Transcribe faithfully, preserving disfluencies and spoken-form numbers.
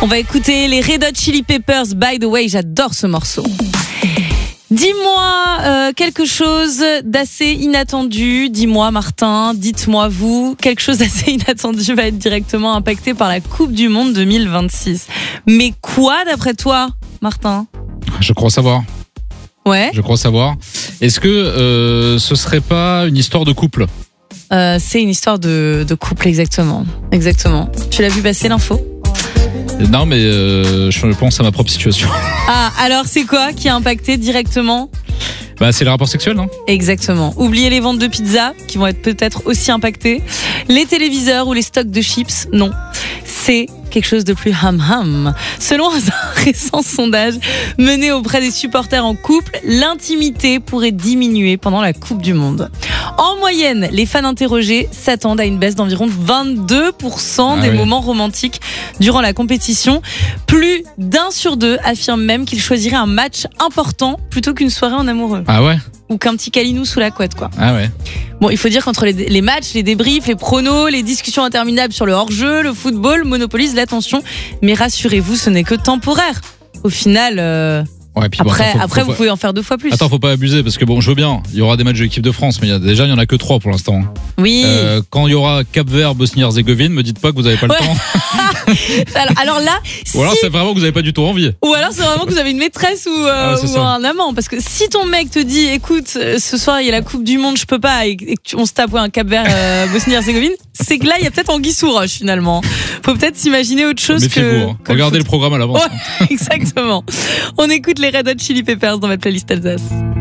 On va écouter les Red Hot Chili Peppers. By the way, j'adore ce morceau. Dis-moi euh, quelque chose d'assez inattendu. Dis-moi Martin, dites-moi vous. Quelque chose d'assez inattendu va être directement impacté par la Coupe du Monde deux mille vingt-six. Mais quoi d'après toi, Martin ? Je crois savoir. Ouais. Je crois savoir. Est-ce que euh, ce serait pas une histoire de couple ? euh, C'est une histoire de, de couple, exactement. Exactement. Tu l'as vu passer l'info ? Non, mais euh, je pense à ma propre situation. Ah, alors c'est quoi qui a impacté directement ? Bah, c'est les rapports sexuels, non ? Exactement. Oubliez les ventes de pizza, qui vont être peut-être aussi impactées. Les téléviseurs ou les stocks de chips, non. C'est quelque chose de plus ham-ham. Selon un récent sondage mené auprès des supporters en couple, l'intimité pourrait diminuer pendant la Coupe du Monde. En moyenne, les fans interrogés s'attendent à une baisse d'environ vingt-deux pour cent ah des oui. moments romantiques durant la compétition. Plus d'un sur deux affirme même qu'il choisirait un match important plutôt qu'une soirée en amoureux. Ah ouais ? Ou qu'un petit câlinou sous la couette, quoi. Ah ouais. Bon, il faut dire qu'entre les, les matchs, les débriefs, les pronos, les discussions interminables sur le hors-jeu, le football monopolise l'attention. Mais rassurez-vous, ce n'est que temporaire. Au final, euh, Ouais, puis bon, après, attends, faut- après faut vous pas- pouvez en faire deux fois plus. Attends, faut pas abuser parce que bon, je veux bien. Il y aura des matchs de l'équipe de France, mais il y a, déjà, il y en a que trois pour l'instant. Oui. Euh, quand il y aura Cap-Vert, Bosnie-Herzégovine, me dites pas que vous avez pas Ouais. le temps. alors, alors là, si... Ou alors c'est vraiment que vous avez pas du tout envie. Ou alors c'est vraiment que vous avez une maîtresse ou, euh, Ah ouais, c'est ou ça. un amant. Parce que si ton mec te dit, écoute, euh, ce soir il y a la Coupe du Monde, je peux pas, et, et que tu- on se tape ouais, un Cap Vert euh, Bosnie-Herzégovine, c'est que là il y a peut-être anguille sous roche finalement. Faut peut-être s'imaginer autre chose que. Méfiez-vous. hein. que le Regardez foot. le programme à l'avance. Ouais, exactement. On écoute les Red Hot Chili Peppers dans votre playlist Alsace.